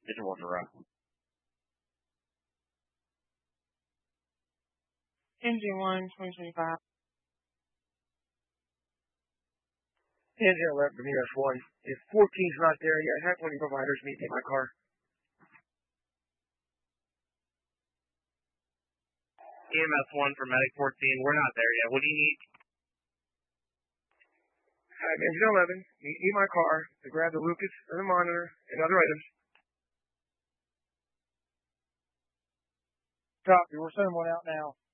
Engine 1 for route. Engine 1, 2025. Engine 11 from ES1. If 14's not there yet, have one of your providers meet me in my car. EMS 1 for Medic 14. We're not there yet. What do you need? Have Engine 11 meet me in my car to grab the Lucas and the monitor and other items. Copy. We're sending one out now.